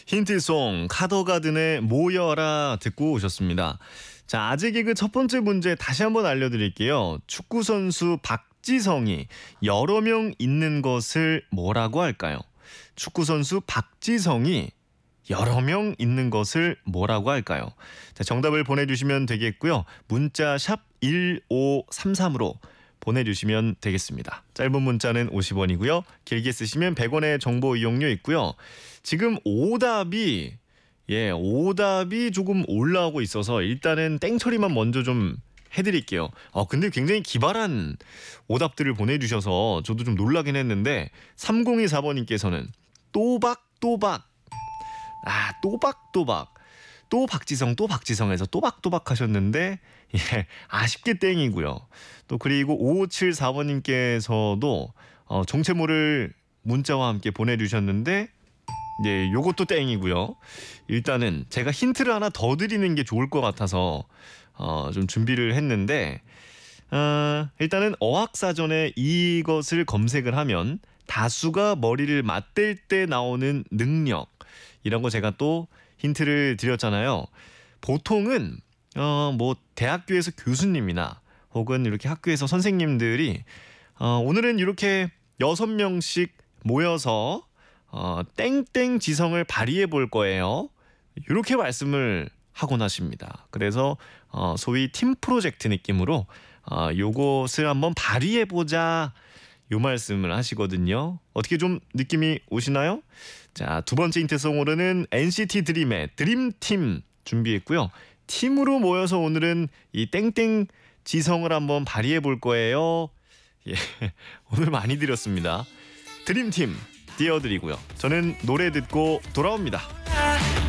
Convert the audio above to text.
힌트송 카더가든의 모여라 듣고 오셨습니다. 자, 아재 개그 첫 번째 문제 다시 한번 알려드릴게요. 축구선수 박지성이 여러 명 있는 것을 뭐라고 할까요? 축구선수 박지성이 여러 명 있는 것을 뭐라고 할까요? 자, 정답을 보내주시면 되겠고요. 문자 샵 1533으로 보내주시면 되겠습니다. 짧은 문자는 50원이고요. 길게 쓰시면 100원의 정보 이용료 있고요. 지금 오답이 조금 올라오고 있어서 일단은 땡 처리만 먼저 좀 해드릴게요. 근데 굉장히 기발한 오답들을 보내주셔서 저도 좀 놀라긴 했는데 3024번님께서는 또박또박 또박또박 또 박지성 또 박지성에서 또박또박 하셨는데 아쉽게 땡이고요. 또 그리고 5574번님께서도 정체모를 문자와 함께 보내주셨는데 요것도 땡이고요. 일단은 제가 힌트를 하나 더 드리는 게 좋을 것 같아서 좀 준비를 했는데 일단은 어학사전에 이것을 검색을 하면 다수가 머리를 맞댈 때 나오는 능력, 이런 거 제가 또 힌트를 드렸잖아요. 보통은 뭐 대학교에서 교수님이나 혹은 이렇게 학교에서 선생님들이 오늘은 이렇게 6명씩 모여서 땡땡 지성을 발휘해 볼 거예요, 이렇게 말씀을 하곤 하십니다. 그래서 소위 팀 프로젝트 느낌으로 요것을 한번 발휘해 보자, 요 말씀을 하시거든요. 어떻게 좀 느낌이 오시나요? 자, 두 번째 힌트송으로는 NCT 드림의 드림팀 준비했고요. 팀으로 모여서 오늘은 이 땡땡 지성을 한번 발휘해 볼 거예요. 오늘 많이 드렸습니다. 드림팀 띄워드리고요. 저는 노래 듣고 돌아옵니다.